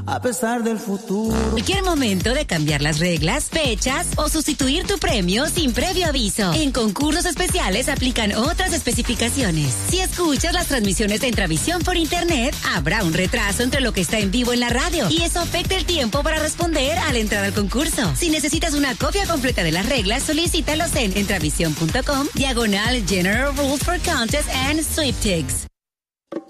A pesar del futuro. Cualquier momento de cambiar las reglas, fechas o sustituir tu premio sin previo aviso. En concursos especiales aplican otras especificaciones. Si escuchas las transmisiones de Intravisión por internet, habrá un retraso entre lo que está en vivo en la radio y eso afecta el tiempo para responder al entrar al concurso. Si necesitas una copia completa de las reglas, solicítalos en intravision.com/General Rules for Contests and Sweepstakes.